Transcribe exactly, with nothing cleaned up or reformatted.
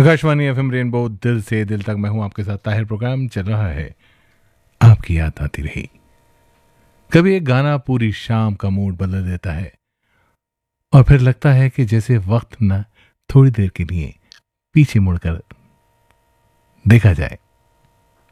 Akashvani FM rainbow दिल से दिल तक, मैं हूं आपके साथ ताहिर। प्रोग्राम चल रहा है आपकी याद आती रही। कभी एक गाना पूरी शाम का मूड बदल देता है और फिर लगता है कि जैसे वक्त न थोड़ी देर के लिए पीछे मुड़कर देखा जाए।